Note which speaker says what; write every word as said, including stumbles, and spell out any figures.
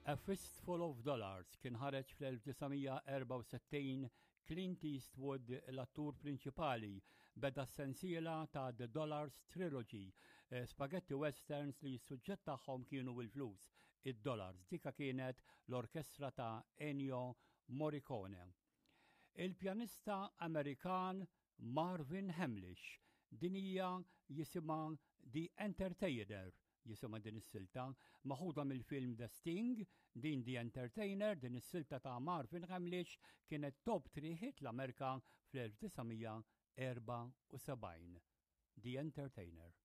Speaker 1: A Fistful of Dollars kien ħareġ fl-1964. Clint Eastwood, l-attur prinċipali, beda sensiela ta' The Dollars Trilogy, spaghetti westerns li s-suġġett tagħhom kienu l-flus, id-dollars. Dika kienet l-orkestra ta' Ennio Morricone. Il-pjanista Amerikan Marvin Hamlish, din hija jisimha The Entertainer, jisima din is-silta, maħuda mill-film The Sting. Din The Entertainer, din is-silta ta' Marvin Hamlish kienet top three hit l-Amerika fl-1974. The Entertainer.